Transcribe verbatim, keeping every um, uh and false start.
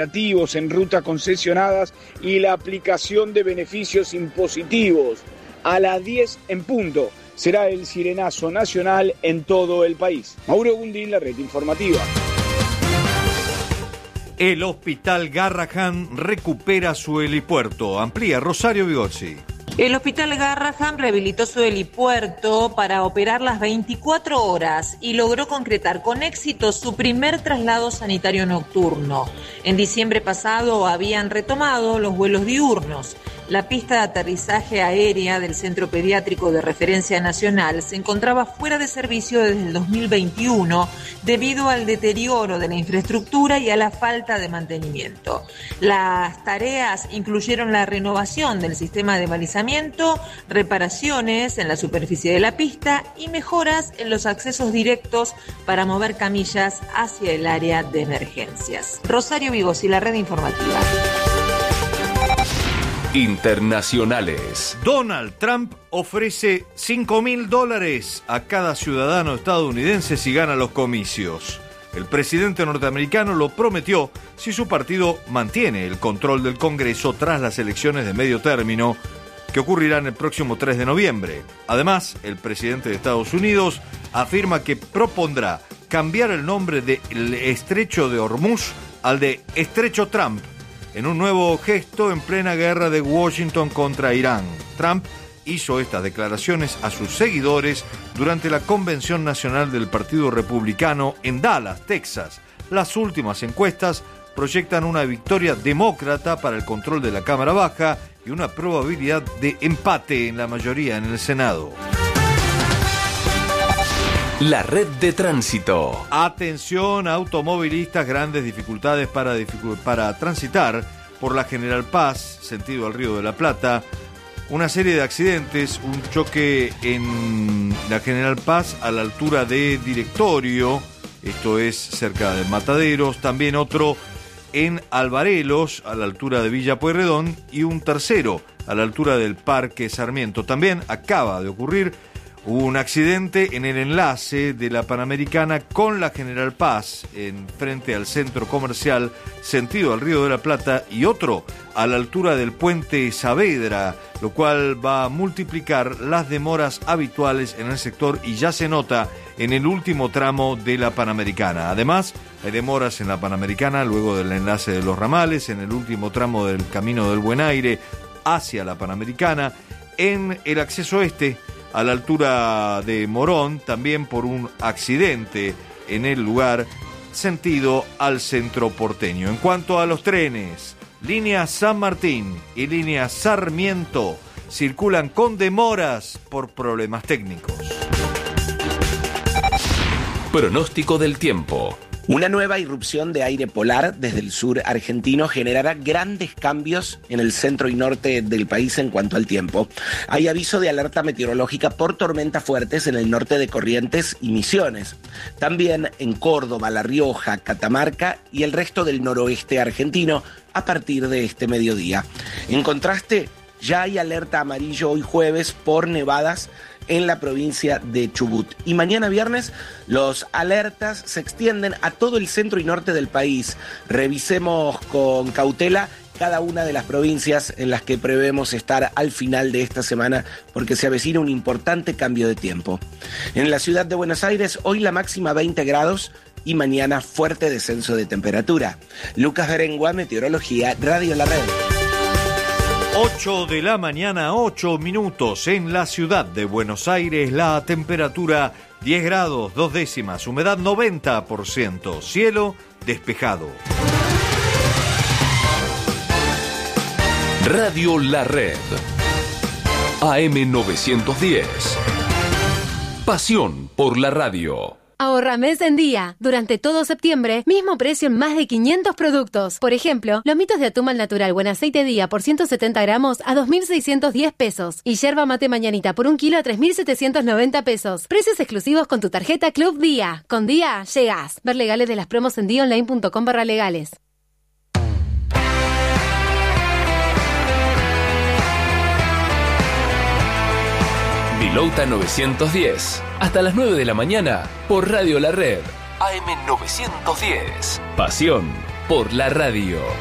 en rutas concesionadas y la aplicación de beneficios impositivos. A las diez en punto será el sirenazo nacional en todo el país. Mauro Gundín, la red informativa. El Hospital Garrahan recupera su helipuerto. Amplía Rosario Vigozzi. El Hospital Garrahan rehabilitó su helipuerto para operar las veinticuatro horas y logró concretar con éxito su primer traslado sanitario nocturno. En diciembre pasado habían retomado los vuelos diurnos. La pista de aterrizaje aérea del Centro Pediátrico de Referencia Nacional se encontraba fuera de servicio desde el dos mil veintiuno debido al deterioro de la infraestructura y a la falta de mantenimiento. Las tareas incluyeron la renovación del sistema de balizamiento, reparaciones en la superficie de la pista y mejoras en los accesos directos para mover camillas hacia el área de emergencias. Rosario Vigozzi, la red informativa. Internacionales. Donald Trump ofrece cinco mil dólares a cada ciudadano estadounidense si gana los comicios. El presidente norteamericano lo prometió si su partido mantiene el control del Congreso tras las elecciones de medio término que ocurrirán el próximo tres de noviembre. Además, el presidente de Estados Unidos afirma que propondrá cambiar el nombre del Estrecho de Hormuz al de Estrecho Trump, en un nuevo gesto en plena guerra de Washington contra Irán. Trump hizo estas declaraciones a sus seguidores durante la Convención Nacional del Partido Republicano en Dallas, Texas. Las últimas encuestas proyectan una victoria demócrata para el control de la Cámara Baja y una probabilidad de empate en la mayoría en el Senado. La red de tránsito. Atención, automovilistas, grandes dificultades para, dificu- para transitar por la General Paz, sentido al Río de la Plata. Una serie de accidentes, un choque en la General Paz a la altura de Directorio, esto es cerca de Mataderos, también otro en Alvarelos, a la altura de Villa Pueyrredón, y un tercero a la altura del Parque Sarmiento. También acaba de ocurrir un accidente en el enlace de la Panamericana con la General Paz, en frente al centro comercial, sentido al Río de la Plata, y otro a la altura del puente Saavedra, lo cual va a multiplicar las demoras habituales en el sector y ya se nota en el último tramo de la Panamericana. Además, hay demoras en la Panamericana luego del enlace de los ramales, en el último tramo del Camino del Buen Aire hacia la Panamericana, en el acceso este a la altura de Morón, también por un accidente en el lugar, sentido al centro porteño. En cuanto a los trenes, línea San Martín y línea Sarmiento circulan con demoras por problemas técnicos. Pronóstico del tiempo. Una nueva irrupción de aire polar desde el sur argentino generará grandes cambios en el centro y norte del país en cuanto al tiempo. Hay aviso de alerta meteorológica por tormentas fuertes en el norte de Corrientes y Misiones. También en Córdoba, La Rioja, Catamarca y el resto del noroeste argentino a partir de este mediodía. En contraste, ya hay alerta amarillo hoy jueves por nevadas en la provincia de Chubut. Y mañana viernes los alertas se extienden a todo el centro y norte del país. Revisemos con cautela cada una de las provincias en las que prevemos estar al final de esta semana, porque se avecina un importante cambio de tiempo. En la ciudad de Buenos Aires, hoy la máxima veinte grados y mañana fuerte descenso de temperatura. Lucas Berengua, Meteorología, Radio La Red. ocho de la mañana, ocho minutos en la ciudad de Buenos Aires, la temperatura diez grados, dos décimas, humedad noventa por ciento, cielo despejado. Radio La Red, A M novecientos diez. Pasión por la radio. Ahorra mes en día. Durante todo septiembre, mismo precio en más de quinientos productos. Por ejemplo, lomitos de atún al natural buen aceite día por ciento setenta gramos a dos mil seiscientos diez pesos. Y yerba mate mañanita por un kilo a tres mil setecientos noventa pesos. Precios exclusivos con tu tarjeta Club Día. Con Día, llegás. Ver legales de las promos en día online punto com barra legales. Villouta novecientos diez. Hasta las nueve de la mañana por Radio La Red. A M novecientos diez. Pasión por la radio.